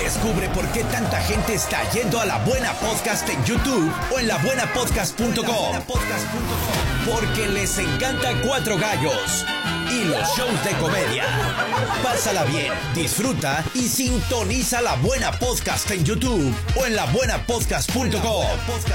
Descubre por qué tanta gente está yendo a La Buena Podcast en YouTube o en labuenapodcast.com. Porque les encanta Cuatro Gallos y los shows de comedia. Pásala bien, disfruta y sintoniza La Buena Podcast en YouTube o en labuenapodcast.com.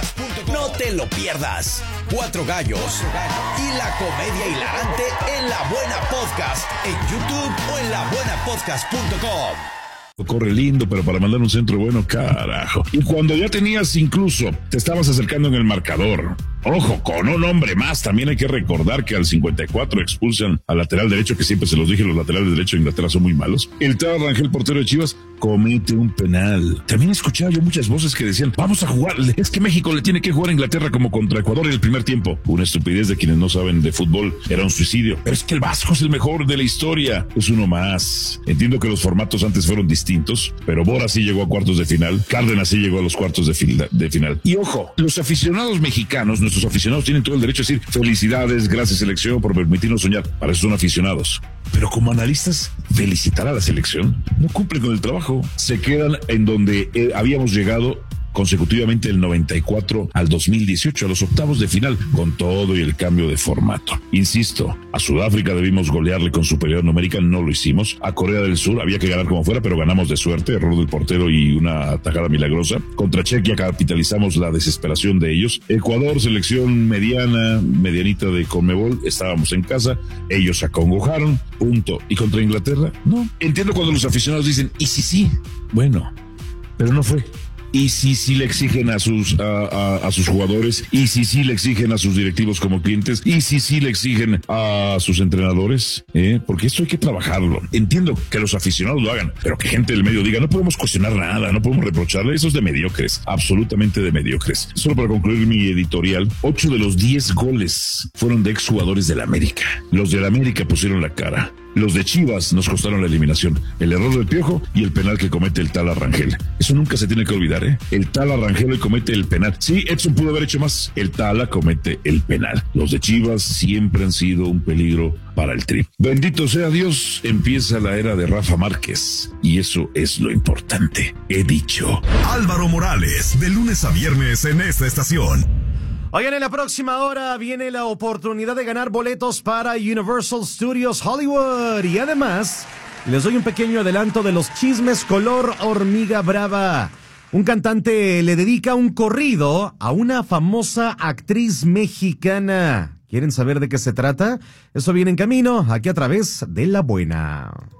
No te lo pierdas. Cuatro Gallos y la comedia hilarante en La Buena Podcast en YouTube o en labuenapodcast.com. Corre lindo, pero para mandar un centro bueno, carajo. Y cuando ya tenías incluso, te estabas acercando en el marcador. Ojo, con un hombre más, también hay que recordar que al 54 expulsan al lateral derecho, que siempre se los dije, los laterales derechos de Inglaterra son muy malos. El Tala Rangel, portero de Chivas, comete un penal. También escuchaba yo muchas voces que decían, vamos a jugar, es que México le tiene que jugar a Inglaterra como contra Ecuador en el primer tiempo. Una estupidez de quienes no saben de fútbol, era un suicidio. Pero es que el Vasco es el mejor de la historia, es uno más. Entiendo que los formatos antes fueron distintos, pero Bora sí llegó a cuartos de final, Cárdenas sí llegó a los cuartos de final. Y ojo, los aficionados mexicanos, nuestros aficionados tienen todo el derecho a decir felicidades, gracias selección por permitirnos soñar. Para eso son aficionados. Pero como analistas, felicitar a la selección no cumplen con el trabajo. Se quedan en donde habíamos llegado consecutivamente del 94 al 2018, a los octavos de final, con todo y el cambio de formato. Insisto, a Sudáfrica debimos golearle con superioridad numérica, no lo hicimos. A Corea del Sur había que ganar como fuera, pero ganamos de suerte, error del portero y una atajada milagrosa. Contra Chequia capitalizamos la desesperación de ellos. Ecuador, selección medianita de Conmebol, estábamos en casa, ellos acongojaron, punto. ¿Y contra Inglaterra? No. Entiendo cuando los aficionados dicen, ¿y si sí? Bueno, pero no fue. Y si le exigen a sus jugadores, y si le exigen a sus directivos como clientes, y si le exigen a sus entrenadores, porque esto hay que trabajarlo. Entiendo que los aficionados lo hagan, pero que gente del medio diga, no podemos cuestionar nada, no podemos reprocharle, eso es de mediocres, absolutamente de mediocres. Solo para concluir mi editorial, 8 de los 10 goles fueron de exjugadores del América. Los del América pusieron la cara. Los de Chivas nos costaron la eliminación. El error del Piojo y el penal que comete el Tala Rangel. Eso nunca se tiene que olvidar, El Tala Rangel hoy comete el penal. Sí, Edson pudo haber hecho más. El Tala comete el penal. Los de Chivas siempre han sido un peligro para el Tri. Bendito sea Dios, empieza la era de Rafa Márquez. Y eso es lo importante. He dicho. Álvaro Morales, de lunes a viernes en esta estación. Oigan, en la próxima hora viene la oportunidad de ganar boletos para Universal Studios Hollywood. Y además, les doy un pequeño adelanto de los chismes color hormiga brava. Un cantante le dedica un corrido a una famosa actriz mexicana. ¿Quieren saber de qué se trata? Eso viene en camino, aquí a través de La Buena.